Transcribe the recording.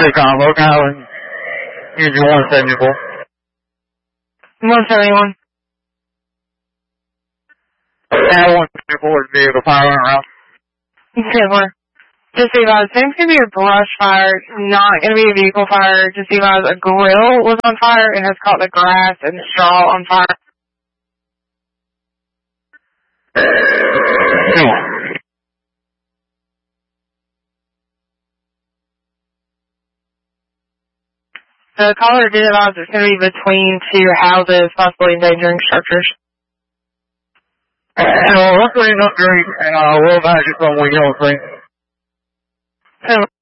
take on locale and use your 174. 171. Yeah, 174 is vehicle fire around. Okay, more. Just see if I was saying it's going to be a brush fire, not going to be a vehicle fire. Just see if I was a grill was on fire and has caught the grass and straw on fire. The caller did advise it's going to be between two houses, possibly endangering structures. Luckily not great, and we'll advise you from when you know,